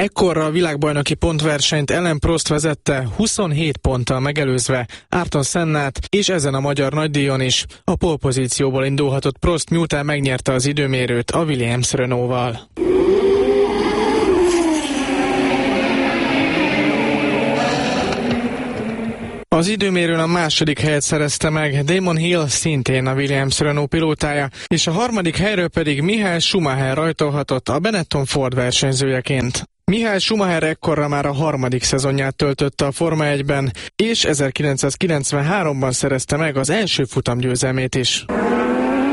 Ekkorra a világbajnoki pontversenyt Alain Prost vezette, 27 ponttal megelőzve Ayrton Sennát, és ezen a magyar nagydíjon is. A pole-pozícióból indulhatott Prost, miután megnyerte az időmérőt a Williams Renault-val. Az időmérőn a második helyet szerezte meg Damon Hill, szintén a Williams Renault pilótája, és a harmadik helyről pedig Michael Schumacher rajtolhatott a Benetton Ford versenyzőjeként. Michael Schumacher ekkorra már a harmadik szezonját töltötte a Forma 1-ben, és 1993-ban szerezte meg az első futamgyőzelmét is.